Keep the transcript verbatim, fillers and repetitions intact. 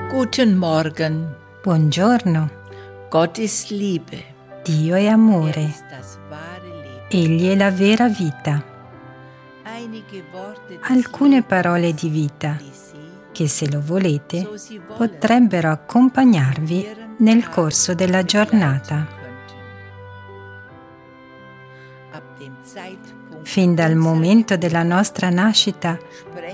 Guten Morgen. Buongiorno. Gott ist Liebe. Dio è Er amore. ist das wahre Leben. Egli è la vera vita. Einige Worte des Alcune Lebens, parole di vita die Sie, che, se lo volete, so Sie wollen, potrebbero accompagnarvi Ihrem nel Tag corso della begleiten giornata. könnten. Ab dem Zeitpunkt Fin dal unserer momento della nostra nascita